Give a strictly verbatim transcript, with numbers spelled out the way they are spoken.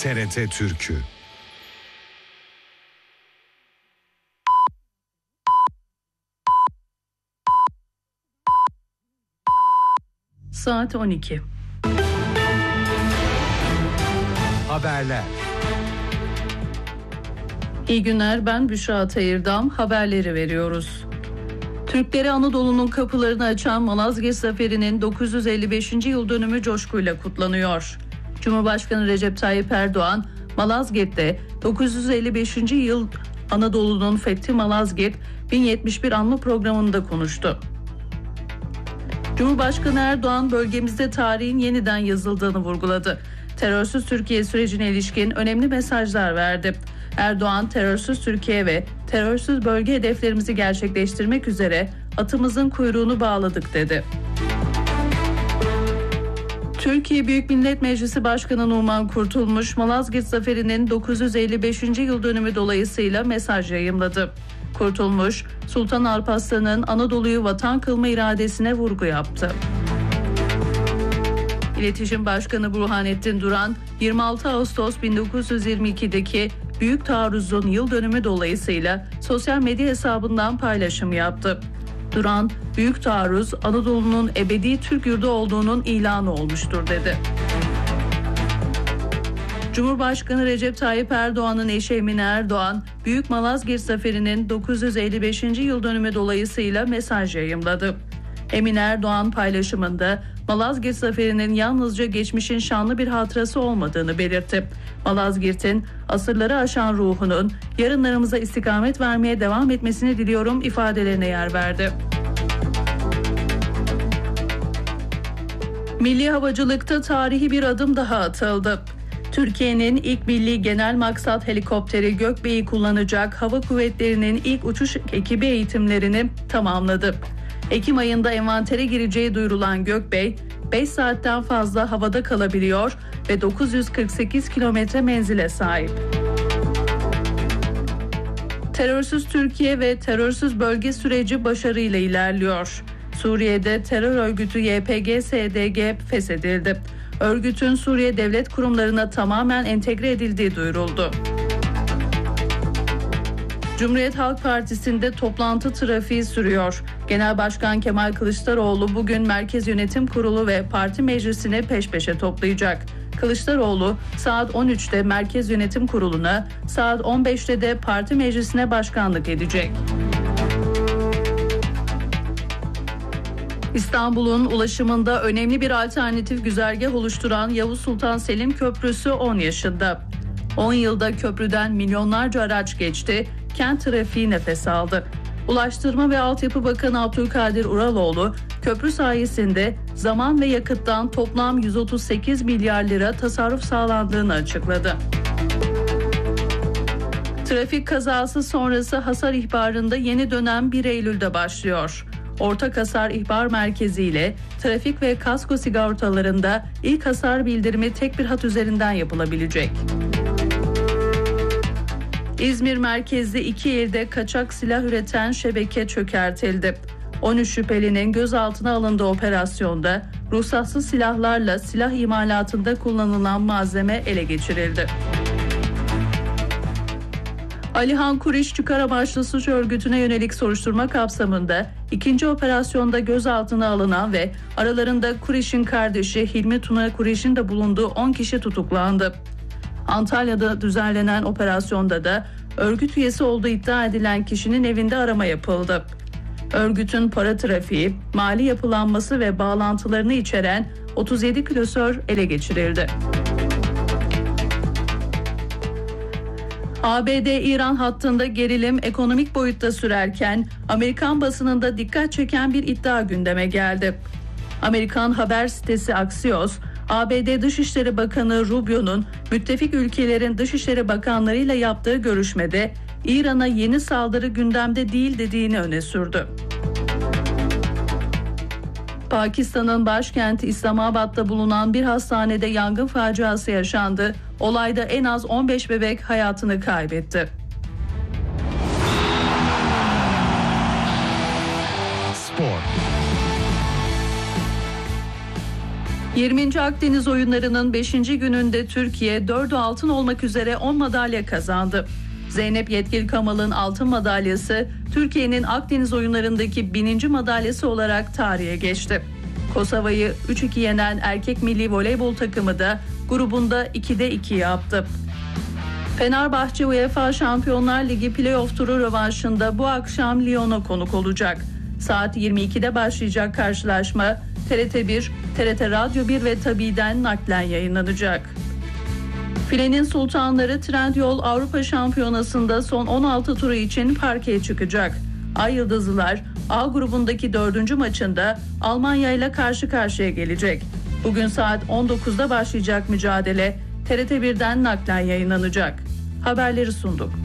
T R T Türkü. Saat on iki. Haberler. İyi günler, ben Büşra Atayırdam. Haberleri veriyoruz. Türkleri Anadolu'nun kapılarını açan Malazgirt Zaferi'nin dokuz yüz elli beşinci yıl dönümü coşkuyla kutlanıyor. Cumhurbaşkanı Recep Tayyip Erdoğan, Malazgirt'te dokuz yüz elli beşinci yıl Anadolu'nun fethi Malazgirt bin yetmiş bir anma programında konuştu. Cumhurbaşkanı Erdoğan bölgemizde tarihin yeniden yazıldığını vurguladı. Terörsüz Türkiye sürecine ilişkin önemli mesajlar verdi. Erdoğan, terörsüz Türkiye ve terörsüz bölge hedeflerimizi gerçekleştirmek üzere atımızın kuyruğunu bağladık dedi. Türkiye Büyük Millet Meclisi Başkanı Numan Kurtulmuş, Malazgirt Zaferi'nin dokuz yüz elli beşinci yıl dönümü dolayısıyla mesaj yayımladı. Kurtulmuş, Sultan Alparslan'ın Anadolu'yu vatan kılma iradesine vurgu yaptı. İletişim Başkanı Burhanettin Duran, yirmi altı Ağustos bin dokuz yüz yirmi iki'deki Büyük Taarruz'un yıl dönümü dolayısıyla sosyal medya hesabından paylaşım yaptı. Duran, Büyük Taarruz, Anadolu'nun ebedi Türk yurdu olduğunun ilanı olmuştur dedi. Cumhurbaşkanı Recep Tayyip Erdoğan'ın eşi Emine Erdoğan, Büyük Malazgirt Zaferi'nin dokuz yüz elli beşinci yıl dönümü dolayısıyla mesaj yayımladı. Emine Erdoğan paylaşımında Malazgirt Zaferi'nin yalnızca geçmişin şanlı bir hatırası olmadığını belirtti. Malazgirt'in asırları aşan ruhunun yarınlarımıza istikamet vermeye devam etmesini diliyorum ifadelerine yer verdi. Milli havacılıkta tarihi bir adım daha atıldı. Türkiye'nin ilk milli genel maksat helikopteri Gökbey'i kullanacak Hava Kuvvetleri'nin ilk uçuş ekibi eğitimlerini tamamladı. Ekim ayında envantere gireceği duyurulan Gökbey, beş saatten fazla havada kalabiliyor ve dokuz yüz kırk sekiz kilometre menzile sahip. Terörsüz Türkiye ve terörsüz bölge süreci başarıyla ilerliyor. Suriye'de terör örgütü Y P G S D G feshedildi. Örgütün Suriye devlet kurumlarına tamamen entegre edildiği duyuruldu. Cumhuriyet Halk Partisi'nde toplantı trafiği sürüyor. Genel Başkan Kemal Kılıçdaroğlu bugün Merkez Yönetim Kurulu ve Parti Meclisi'ni peş peşe toplayacak. Kılıçdaroğlu saat on üçte Merkez Yönetim Kurulu'na, saat on beşte de Parti Meclisi'ne başkanlık edecek. İstanbul'un ulaşımında önemli bir alternatif güzergah oluşturan Yavuz Sultan Selim Köprüsü on yaşında. on yılda köprüden milyonlarca araç geçti, kent trafiği nefes aldı. Ulaştırma ve Altyapı Bakanı Abdülkadir Uraloğlu, köprü sayesinde zaman ve yakıttan toplam yüz otuz sekiz milyar lira tasarruf sağlandığını açıkladı. Trafik kazası sonrası hasar ihbarında yeni dönem bir Eylül'de başlıyor. Ortak Hasar İhbar Merkezi ile trafik ve kasko sigortalarında ilk hasar bildirimi tek bir hat üzerinden yapılabilecek. İzmir merkezli iki ilde kaçak silah üreten şebeke çökertildi. on üç şüphelinin gözaltına alındığı operasyonda ruhsatsız silahlarla silah imalatında kullanılan malzeme ele geçirildi. Alihan Kuriş çıkar amaçlı suç örgütüne yönelik soruşturma kapsamında ikinci operasyonda gözaltına alınan ve aralarında Kuriş'in kardeşi Hilmi Tuna Kuriş'in de bulunduğu on kişi tutuklandı. Antalya'da düzenlenen operasyonda da örgüt üyesi olduğu iddia edilen kişinin evinde arama yapıldı. Örgütün para trafiği, mali yapılanması ve bağlantılarını içeren otuz yedi klasör ele geçirildi. A B D-İran hattında gerilim ekonomik boyutta sürerken Amerikan basınında dikkat çeken bir iddia gündeme geldi. Amerikan haber sitesi Axios, A B D Dışişleri Bakanı Rubio'nun müttefik ülkelerin Dışişleri Bakanlarıyla yaptığı görüşmede İran'a yeni saldırı gündemde değil dediğini öne sürdü. Pakistan'ın başkenti İslamabad'da bulunan bir hastanede yangın faciası yaşandı. Olayda en az on beş bebek hayatını kaybetti. Spor. yirminci Akdeniz Oyunları'nın beşinci gününde Türkiye dördü altın olmak üzere on madalya kazandı. Zeynep Yetkil Kamal'ın altın madalyası Türkiye'nin Akdeniz Oyunları'ndaki bininci madalyası olarak tarihe geçti. Kosova'yı üç iki yenen erkek milli voleybol takımı da grubunda ikide iki yaptı. Fenerbahçe UEFA Şampiyonlar Ligi playoff turu rövanşında bu akşam Lyon'a konuk olacak. Saat yirmi ikide başlayacak karşılaşma T R T bir, T R T Radyo bir ve Tabi'den naklen yayınlanacak. Filenin Sultanları Trendyol Avrupa Şampiyonası'nda son on altı turu için parkeye çıkacak. Ay Yıldızlılar A grubundaki dördüncü maçında Almanya ile karşı karşıya gelecek. Bugün saat on dokuzda başlayacak mücadele T R T birden naklen yayınlanacak. Haberleri sunduk.